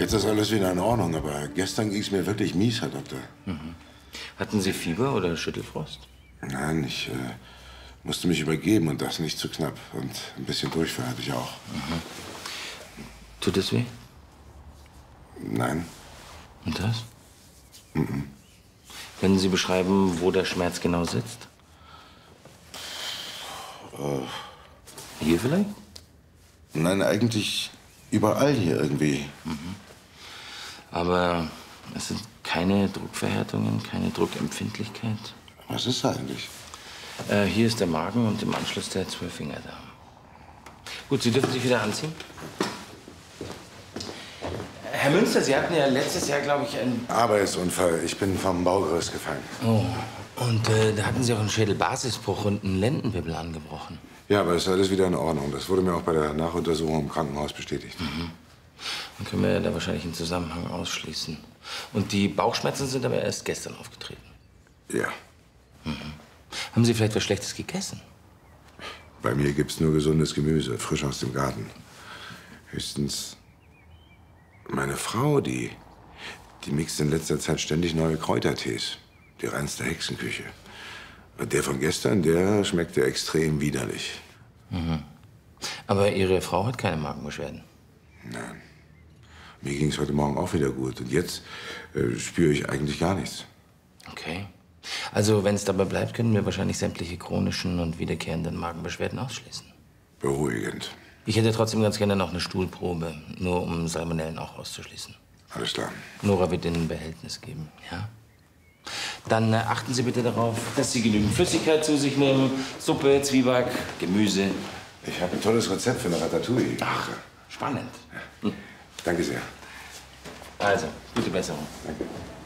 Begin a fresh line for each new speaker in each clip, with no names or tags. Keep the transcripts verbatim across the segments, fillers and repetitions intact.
Jetzt ist alles wieder in Ordnung, aber gestern ging es mir wirklich mies, Herr Doktor.
Mhm. Hatten Sie Fieber oder Schüttelfrost?
Nein, ich äh, musste mich übergeben und das nicht zu knapp. Und ein bisschen Durchfall hatte ich auch.
Mhm. Tut es weh?
Nein.
Und das?
Mhm.
Können Sie beschreiben, wo der Schmerz genau sitzt?
Äh,
Hier vielleicht?
Nein, eigentlich überall hier irgendwie.
Mhm. Aber es sind keine Druckverhärtungen, keine Druckempfindlichkeit.
Was ist eigentlich?
Äh, hier ist der Magen und im Anschluss der Zwölffingerdarm. Gut, Sie dürfen sich wieder anziehen. Herr Münster, Sie hatten ja letztes Jahr, glaube ich, einen
Arbeitsunfall. Ich bin vom Baugerüst gefallen.
Oh, und äh, da hatten Sie auch einen Schädelbasisbruch und einen Lendenwirbel angebrochen.
Ja, aber ist alles wieder in Ordnung. Das wurde mir auch bei der Nachuntersuchung im Krankenhaus bestätigt.
Mhm. Dann können wir da wahrscheinlich einen Zusammenhang ausschließen. Und die Bauchschmerzen sind aber erst gestern aufgetreten.
Ja.
Mhm. Haben Sie vielleicht was Schlechtes gegessen?
Bei mir gibt's nur gesundes Gemüse, frisch aus dem Garten. Höchstens meine Frau, die, die mixt in letzter Zeit ständig neue Kräutertees. Die reinste Hexenküche. Und der von gestern, der schmeckte extrem widerlich.
Mhm. Aber Ihre Frau hat keine Magenbeschwerden?
Nein. Mir ging's heute Morgen auch wieder gut. Und jetzt äh, spüre ich eigentlich gar nichts.
Okay. Also, wenn es dabei bleibt, können wir wahrscheinlich sämtliche chronischen und wiederkehrenden Magenbeschwerden ausschließen.
Beruhigend.
Ich hätte trotzdem ganz gerne noch eine Stuhlprobe, nur um Salmonellen auch auszuschließen.
Alles klar.
Nora wird Ihnen ein Behältnis geben, ja? Dann äh, achten Sie bitte darauf, dass Sie genügend Flüssigkeit zu sich nehmen. Suppe, Zwieback, Gemüse.
Ich habe ein tolles Rezept für eine Ratatouille.
Ach, spannend.
Ja. Hm. Danke sehr.
Also, gute Besserung.
Danke.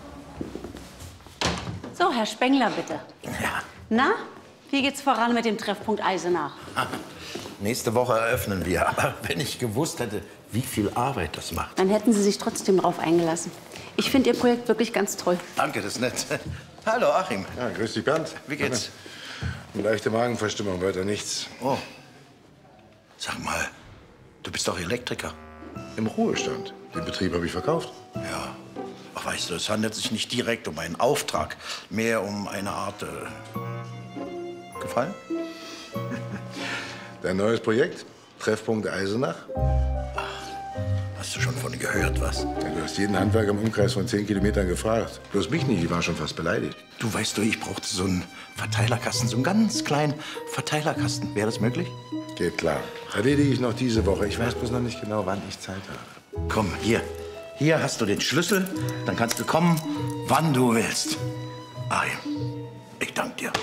So, Herr Spengler, bitte.
Ja.
Na, wie geht's voran mit dem Treffpunkt Eisenach?
Nächste Woche eröffnen wir. Aber wenn ich gewusst hätte, wie viel Arbeit das macht.
Dann hätten Sie sich trotzdem drauf eingelassen. Ich finde Ihr Projekt wirklich ganz toll.
Danke, das ist nett. Hallo, Achim.
Ja, grüß dich, Bernd.
Wie geht's?
Eine leichte Magenverstimmung, weiter nichts.
Oh. Sag mal, du bist doch Elektriker.
Im Ruhestand. Den Betrieb habe ich verkauft.
Ja. Ach, weißt du, es handelt sich nicht direkt um einen Auftrag, mehr um eine Art äh, Gefallen?
Dein neues Projekt? Treffpunkt Eisenach?
Hast du schon von gehört, was?
Ja, du hast jeden Handwerker im Umkreis von zehn Kilometern gefragt. Bloß mich nicht, ich war schon fast beleidigt.
Du weißt doch, ich brauchte so einen Verteilerkasten, so einen ganz kleinen Verteilerkasten. Wäre das möglich?
Geht klar. Erledige ich noch diese Woche. Ich weiß bloß noch nicht genau, wann ich Zeit habe.
Komm, hier. Hier hast du den Schlüssel. Dann kannst du kommen, wann du willst. Achim, ich danke dir.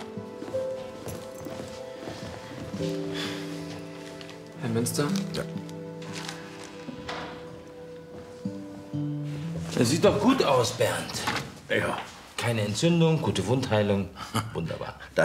Herr Münster?
Ja.
Das sieht doch gut aus, Bernd.
Ja.
Keine Entzündung, gute Wundheilung. Wunderbar.